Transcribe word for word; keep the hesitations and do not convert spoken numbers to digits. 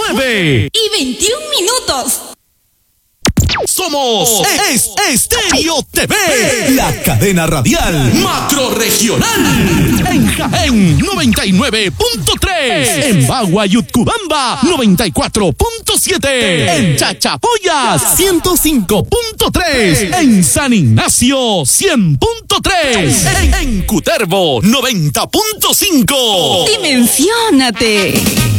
nueve y veintiún minutos. Somos es Estéreo T V, la cadena radial macrorregional. En Jaén, noventa y nueve punto tres. En Bagua y Utcubamba, noventa y cuatro punto siete. En Chachapoyas, ciento cinco punto tres. En San Ignacio, cien punto tres. En, en Cutervo, noventa punto cinco. Dimensiónate.